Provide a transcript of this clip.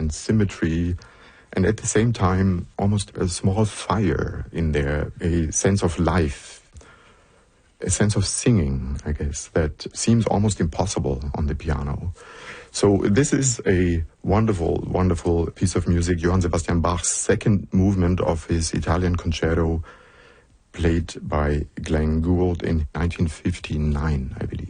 and symmetry, and at the same time, almost a small fire in there, a sense of life, a sense of singing, I guess, that seems almost impossible on the piano. So this is a wonderful, wonderful piece of music, Johann Sebastian Bach's second movement of his Italian concerto, played by Glenn Gould in 1959, I believe.